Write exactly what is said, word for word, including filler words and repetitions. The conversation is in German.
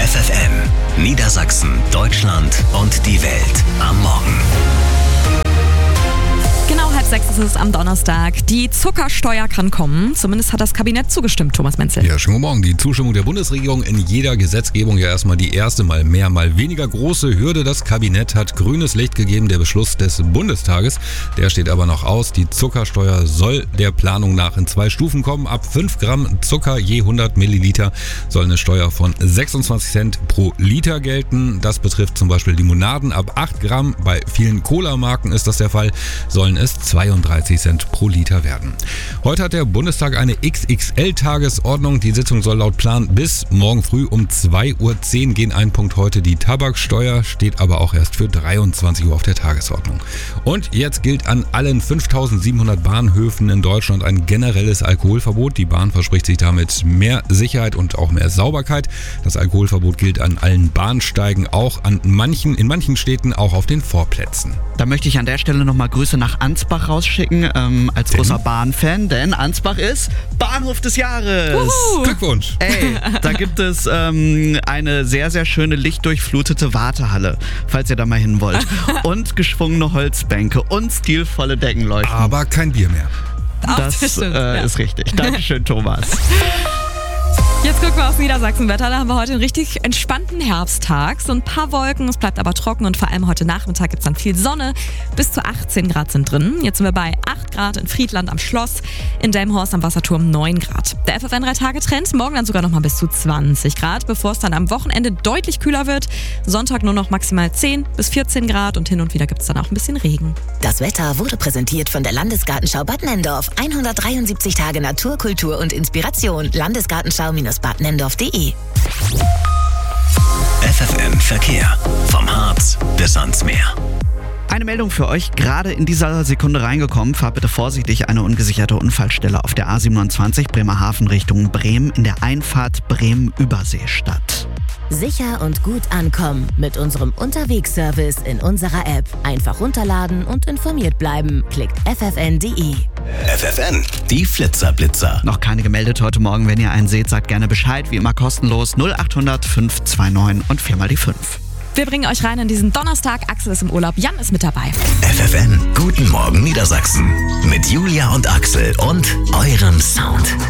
F F M, Niedersachsen, Deutschland und die Welt am Morgen. Genau halb sechs ist es am Donnerstag. Die Zuckersteuer kann kommen. Zumindest hat das Kabinett zugestimmt, Thomas Menzel. Ja, schönen guten Morgen. Die Zustimmung der Bundesregierung in jeder Gesetzgebung ja erstmal die erste, mal mehr, mal weniger große Hürde. Das Kabinett hat grünes Licht gegeben, der Beschluss des Bundestages. Der steht aber noch aus. Die Zuckersteuer soll der Planung nach in zwei Stufen kommen. Ab fünf Gramm Zucker je hundert Milliliter soll eine Steuer von sechsundzwanzig Cent pro Liter gelten. Das betrifft zum Beispiel Limonaden. Ab acht Gramm, bei vielen Cola-Marken ist das der Fall, sollen es zweiunddreißig Cent pro Liter werden. Heute hat der Bundestag eine X X L-Tagesordnung. Die Sitzung soll laut Plan bis morgen früh um zwei Uhr zehn gehen. Ein Punkt heute die Tabaksteuer, steht aber auch erst für dreiundzwanzig Uhr auf der Tagesordnung. Und jetzt gilt an allen fünftausendsiebenhundert Bahnhöfen in Deutschland ein generelles Alkoholverbot. Die Bahn verspricht sich damit mehr Sicherheit und auch mehr Sauberkeit. Das Alkoholverbot gilt an allen Bahnsteigen, auch an manchen, in manchen Städten auch auf den Vorplätzen. Da möchte ich an der Stelle nochmal Grüße nach Ansbach rausschicken, ähm, als großer Bahnfan, denn Ansbach ist Bahnhof des Jahres. Uhu. Glückwunsch! Ey, da gibt es ähm, eine sehr, sehr schöne lichtdurchflutete Wartehalle, falls ihr da mal hin wollt. Und geschwungene Holzbänke und stilvolle Deckenleuchten. Aber kein Bier mehr. Das Das stimmt, äh, ja. ist richtig. Dankeschön, Thomas. Jetzt gucken wir aufs Niedersachsenwetter. Da haben wir heute einen richtig entspannten Herbsttag. So ein paar Wolken, es bleibt aber trocken und vor allem heute Nachmittag gibt es dann viel Sonne. Bis zu achtzehn Grad sind drin. Jetzt sind wir bei acht Grad in Friedland am Schloss, in Delmenhorst am Wasserturm neun Grad. Der F F N drei Tage Trend, morgen dann sogar noch mal bis zu zwanzig Grad, bevor es dann am Wochenende deutlich kühler wird. Sonntag nur noch maximal zehn bis vierzehn Grad und hin und wieder gibt es dann auch ein bisschen Regen. Das Wetter wurde präsentiert von der Landesgartenschau Bad Nenndorf. hundertdreiundsiebzig Tage Natur, Kultur und Inspiration. Landesgartenschau-Bad Nenndorf punkt de. F F M Verkehr. Vom Harz bis ans Meer. Eine Meldung für euch, gerade in dieser Sekunde reingekommen. Fahrt bitte vorsichtig, eine ungesicherte Unfallstelle auf der A siebenundzwanzig Bremerhaven Richtung Bremen in der Einfahrt Bremen-Überseestadt. Sicher und gut ankommen mit unserem Unterwegsservice in unserer App. Einfach runterladen und informiert bleiben. Klickt f f n punkt de. F F N, die Flitzerblitzer. Noch keine gemeldet heute Morgen. Wenn ihr einen seht, sagt gerne Bescheid. Wie immer kostenlos null acht hundert fünf zwei neun und viermal die fünf. Wir bringen euch rein in diesen Donnerstag. Axel ist im Urlaub, Jan ist mit dabei. F F N, guten Morgen Niedersachsen. Mit Julia und Axel und eurem Sound.